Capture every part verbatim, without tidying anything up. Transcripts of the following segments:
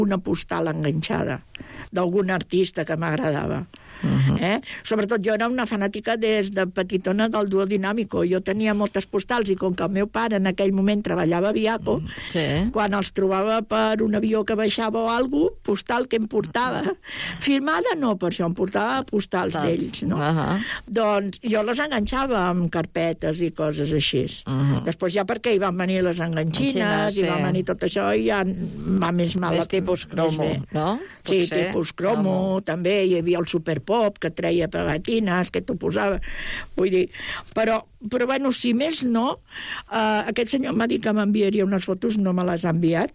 una postal enganxada d'algun artista que m'agradava. Uh-huh. eh? Sobretot jo era una fanàtica des de petitona del duo dinàmico. Jo tenia moltes postals i com que el meu pare en aquell moment treballava a Viaco, sí. quan els trobava per un avió que baixava o alguna cosa, postal que em portava. Firmada no, per això em portava postals Tal. d'ells, no? Uh-huh. Doncs jo les enganxava amb carpetes i coses així. Uh-huh. Després ja perquè hi van venir les enganxines, sí. i van venir tot això i ja va més mal. És tipus cromo, no? Sí, tipus cromo, cromo, també hi havia el Superpop, que treia pegatines, que t'ho posava. Vull dir, però, però bueno, si més no, eh, aquest senyor m'ha dit que m'enviaria unes fotos, no me les ha enviat.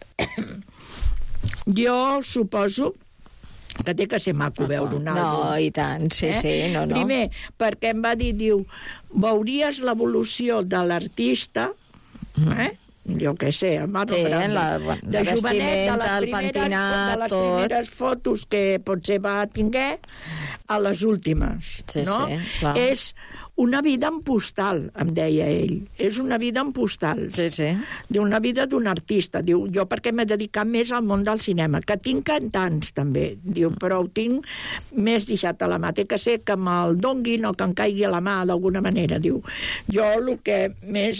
Jo suposo que té que ser maco veure un àlbum. No, i tant, sí, eh? sí, no, no. Primer, perquè em va dir, diu, veuries l'evolució de l'artista, eh? jo què sé, el Marlon sí, Brando, la, de la jovenet, de les, el primeres, pentinat, de les tot. primeres fotos que potser va tinguer a les últimes. Sí, no? sí, clar. És una vida en postal, em deia ell. És una vida en postal. Sí, sí. Diu, una vida d'un artista. Diu, jo perquè m'he dedicat més al món del cinema, que tinc cantants, també. Diu, però ho tinc més deixat a la mà. Té que ser que me'l donguin o que em caigui a la mà d'alguna manera. Diu, jo el que més...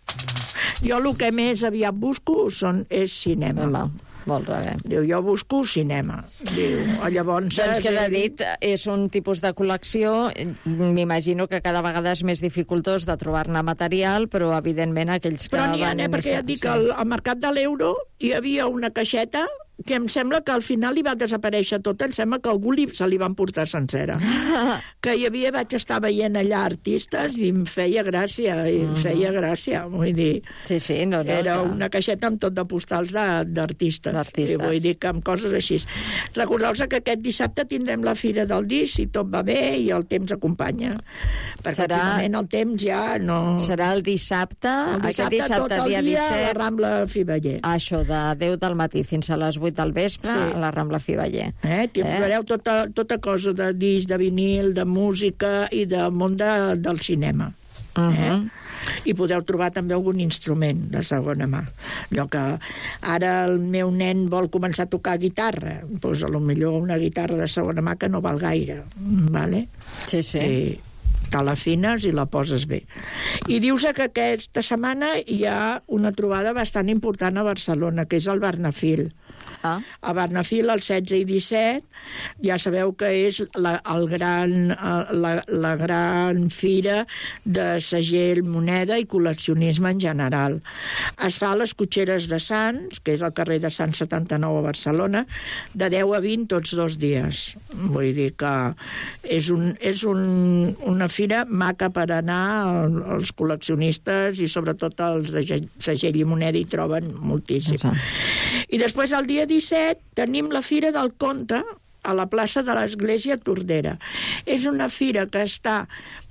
Jo el que més aviat busco són, és cinema. Home, molt bé. Diu, jo busco cinema. Diu, llavors... Doncs queda dit, és un tipus de col·lecció, m'imagino que cada vegada és més dificultós de trobar-ne material, però evidentment aquells que... Però n'hi ha, eh, perquè ja et dic que al, al mercat de l'euro hi havia una caixeta que em sembla que al final li va desaparèixer tot, em sembla que algú li, se li van portar sencera. Que hi havia, vaig estar veient allà artistes i em feia gràcia, i em feia gràcia, vull dir... Sí, sí, no, no. Era no. una caixeta amb tot de postals d'artistes. D'artistes. Vull dir que amb coses així. Recordeu-vos que aquest dissabte tindrem la Fira del Disc, si tot va bé i el temps acompanya. Perquè serà... últimament el temps ja no... Serà el dissabte, el dissabte, aquest dissabte, tot el dia dia, disset... a la Rambla Fiveller. Això, de deu del matí fins a les vuit del vespre, sí. a la Rambla Fiveller. Eh? Trobareu eh? tota, tota cosa de disc, de vinil, de música i del món de, del cinema. Uh-huh. eh? I podeu trobar també algun instrument de segona mà. Allò que ara el meu nen vol començar a tocar guitarra, doncs a lo millor una guitarra de segona mà que no val gaire, vale? Sí, sí. I te l'afines i la poses bé. I dius que aquesta setmana hi ha una trobada bastant important a Barcelona, que és el Barnafil. Ah. A Barnafil, el setze i disset, ja sabeu que és la, el gran, la, la gran fira de segell, moneda i col·leccionisme en general. Es fa a les Cotxeres de Sants, que és al carrer de Sant setanta-nou a Barcelona, de deu a vint tots dos dies. Vull dir que és, un, és un, una fira maca per anar als col·leccionistes i sobretot els de segell i moneda hi troben moltíssim. I després el dia disset tenim la Fira del Conte a la plaça de l'Església Tordera. És una fira que està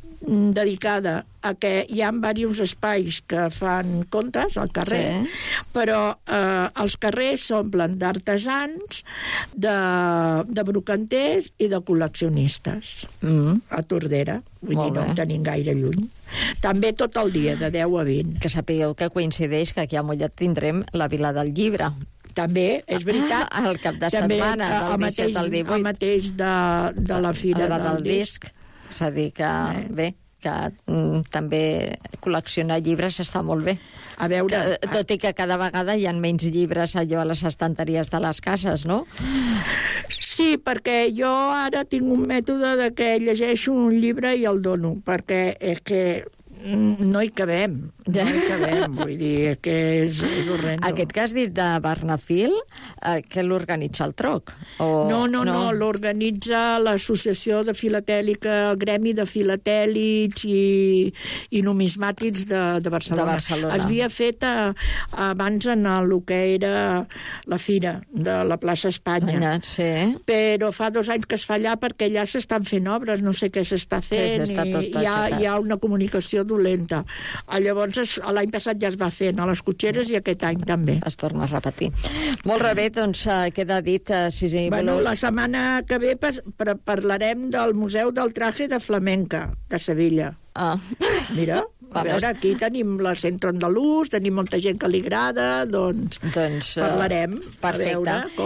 dedicada a que hi ha diversos espais que fan contes al carrer, sí. però eh, els carrers s'omplen d'artesans, de, de brocanters i de col·leccionistes mm. a Tordera. Vull dir, no en tenim gaire lluny. També tot el dia, de deu a vint. Que sapigueu que coincideix que aquí a Mollet tindrem la Vila del Llibre. També, és veritat. Ah, el cap de també, setmana, del disset al divuit. El mateix de, de la Fira del, del, del disc. disc. És a dir, que eh. bé, que mm, també col·leccionar llibres està molt bé. A veure... Que, tot i que cada vegada hi ha menys llibres allò a les estanteries de les cases, no? Sí, perquè jo ara tinc un mètode de que llegeixo un llibre i el dono, perquè és que no hi cabem, no hi cabem, vull dir, que és, és horrendo. Aquest que has dit de Barnafil, eh, que l'organitza el Troc? O... No, no, no, no l'organitza l'Associació de Filatèlica, el Gremi de Filatèlics i, i Numismàtics de, de Barcelona. De Barcelona. Es havia fet a, abans en el que era la fira de la plaça Espanya. Allà, sí. Però fa dos anys que es fa allà perquè allà s'estan fent obres, no sé què s'està fent, sí, sí, i hi ha, hi ha una comunicació dolenta. Llavors, l'any passat ja es va fer a les Cotxeres i aquest any també. Es torna a repetir. Molt bé, doncs queda dit... Si sí, bueno, voleu... La setmana que ve parlarem del Museu del Traje de Flamenca, de Sevilla. Ah. Mira, A veure, aquí tenim la Centre Andalús, tenim molta gent que li agrada, doncs, doncs parlarem. Perfecte. A veure